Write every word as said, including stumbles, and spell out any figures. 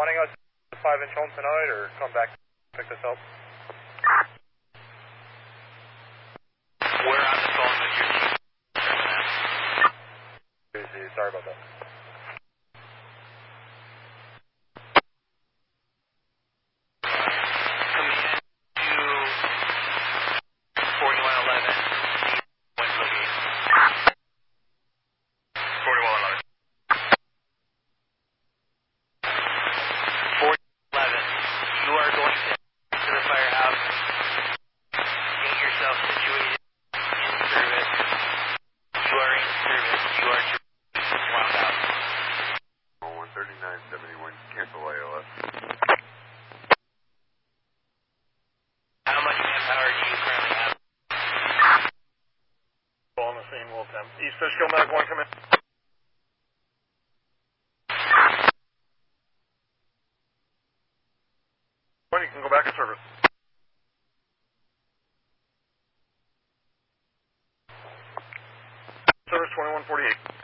wanting us five inch home tonight, or come back to pick this up? We're on the phone with your team. Sorry about that. thirty-nine seventy-one, cancel A L S. How much manpower do you currently have? On the scene, Will ten. East Fishkill, Medic one, come in. When you can go back in service. Service twenty-one forty-eight.